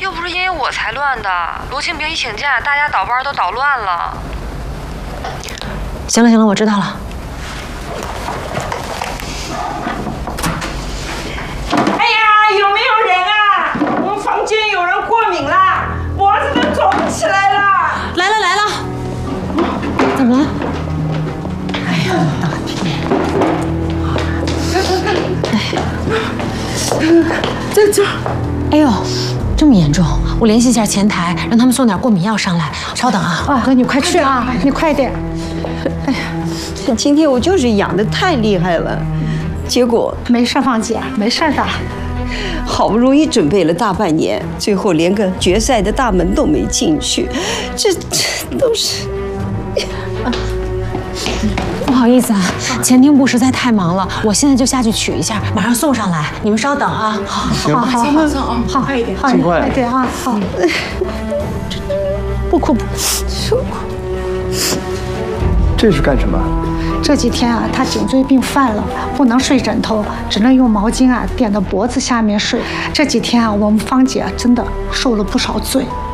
又不是因为我才乱的，罗庆平一请假，大家倒班都捣乱了。 行了，我知道了。 哎呀，有没有人啊？我们房间有人过敏啦，脖子都肿起来了。 来了，怎么了？哎呀，大天！这，哎呦，这么严重！我联系一下前台，让他们送点过敏药上来。稍等啊！ 啊，哥，你快去啊，你快点！ 哎呀，今天我就是养得太厉害了，结果没事，芳姐，没事的。 好不容易准备了大半年，最后连个决赛的大门都没进去，这都是…… 不好意思啊，前厅部实在太忙了，我现在就下去取一下，马上送上来。你们稍等啊。 好，快一点，快点啊！好，不哭。 这是干什么？ 这几天啊，他颈椎病犯了，不能睡枕头，只能用毛巾啊垫到脖子下面睡。这几天啊，我们芳姐真的受了不少罪。